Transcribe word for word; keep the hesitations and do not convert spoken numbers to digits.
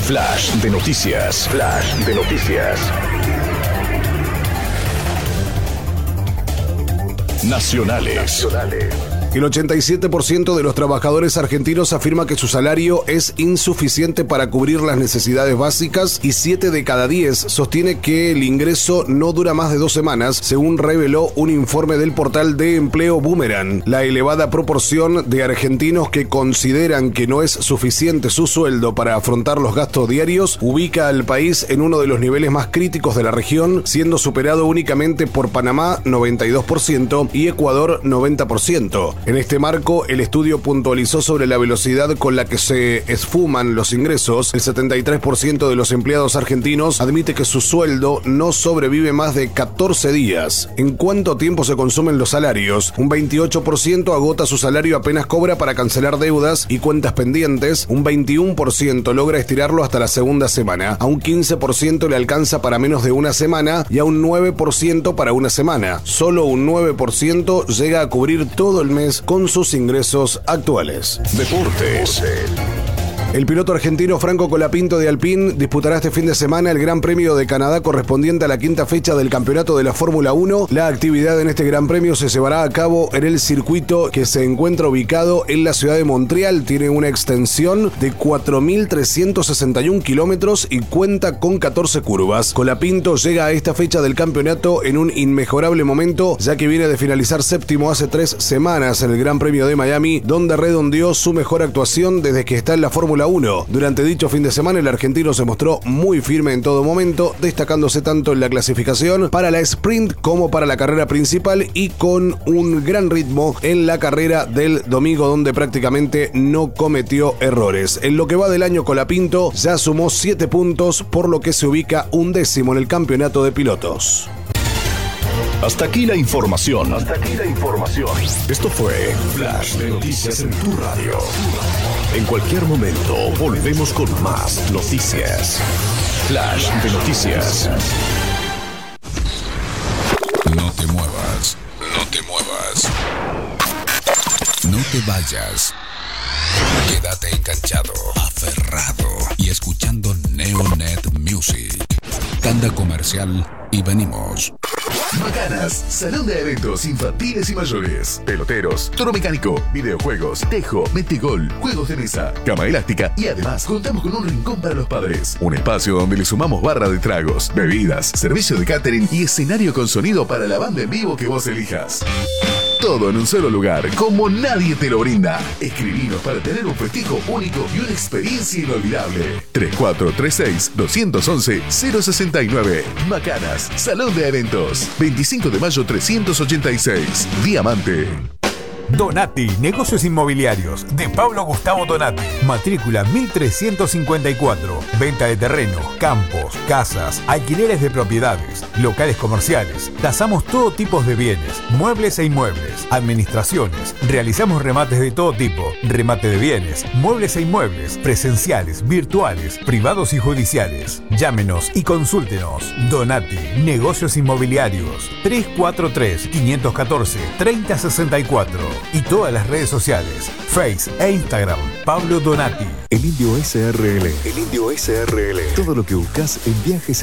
Flash de noticias. Flash de noticias. Nacionales. Nacionales. El ochenta y siete por ciento de los trabajadores argentinos afirma que su salario es insuficiente para cubrir las necesidades básicas y siete de cada diez sostiene que el ingreso no dura más de dos semanas, según reveló un informe del portal de empleo Boomerang. La elevada proporción de argentinos que consideran que no es suficiente su sueldo para afrontar los gastos diarios ubica al país en uno de los niveles más críticos de la región, siendo superado únicamente por Panamá, noventa y dos por ciento, y Ecuador, noventa por ciento. En este marco, el estudio puntualizó sobre la velocidad con la que se esfuman los ingresos. El setenta y tres por ciento de los empleados argentinos admite que su sueldo no sobrevive más de catorce días. ¿En cuánto tiempo se consumen los salarios? Un veintiocho por ciento agota su salario apenas cobra para cancelar deudas y cuentas pendientes. Un veintiuno por ciento logra estirarlo hasta la segunda semana. A un quince por ciento le alcanza para menos de una semana y a un nueve por ciento para una semana. Solo un nueve por ciento llega a cubrir todo el mes con sus ingresos actuales. Deportes. El piloto argentino Franco Colapinto de Alpine disputará este fin de semana el Gran Premio de Canadá correspondiente a la quinta fecha del campeonato de la Fórmula uno. La actividad en este Gran Premio se llevará a cabo en el circuito que se encuentra ubicado en la ciudad de Montreal. Tiene una extensión de cuatro mil trescientos sesenta y uno kilómetros y cuenta con catorce curvas. Colapinto llega a esta fecha del campeonato en un inmejorable momento, ya que viene de finalizar séptimo hace tres semanas en el Gran Premio de Miami, donde redondeó su mejor actuación desde que está en la Fórmula uno. Durante dicho fin de semana, el argentino se mostró muy firme en todo momento, destacándose tanto en la clasificación para la sprint como para la carrera principal y con un gran ritmo en la carrera del domingo, donde prácticamente no cometió errores. En lo que va del año, Colapinto ya sumó siete puntos, por lo que se ubica undécimo en el campeonato de pilotos. Hasta aquí la información. Hasta aquí la información. Esto fue Flash de Noticias en tu radio. En cualquier momento volvemos con más noticias. Flash de Noticias. No te muevas. No te muevas. No te vayas. Quédate enganchado, aferrado y escuchando Neonet Music. Tanda comercial y venimos. Macanas, salón de eventos infantiles y mayores, peloteros, toro mecánico, videojuegos, tejo, metegol, juegos de mesa, cama elástica y además contamos con un rincón para los padres. Un espacio donde le sumamos barra de tragos, bebidas, servicio de catering y escenario con sonido para la banda en vivo que vos elijas. Todo en un solo lugar, como nadie te lo brinda. Escribinos para tener un festejo único y una experiencia inolvidable. tres cuatro tres seis, dos once, cero sesenta y nueve. Macanas, Salón de Eventos. veinticinco de mayo trescientos ochenta y seis. Diamante. Donati, negocios inmobiliarios, de Pablo Gustavo Donati. Matrícula mil trescientos cincuenta y cuatro. Venta de terreno, campos, casas, alquileres de propiedades, locales comerciales. Tasamos todo tipo de bienes, muebles e inmuebles, administraciones. Realizamos remates de todo tipo, remate de bienes, muebles e inmuebles, presenciales, virtuales, privados y judiciales. Llámenos y consúltenos. Donati, negocios inmobiliarios. tres cuatro tres, cinco uno cuatro, tres cero seis cuatro. Y todas las redes sociales, Face e Instagram, Pablo Donati. El Indio S R L. El Indio S R L. Todo lo que buscas en viajes